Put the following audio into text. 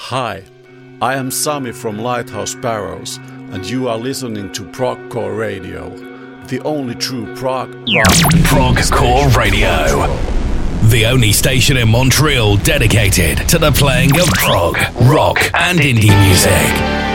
Hi, I am Sami from Lighthouse Barrows, and you are listening to Progcore Radio, the only true prog rock Progcore Radio, the only station in Montreal dedicated to the playing of prog, rock, and indie music.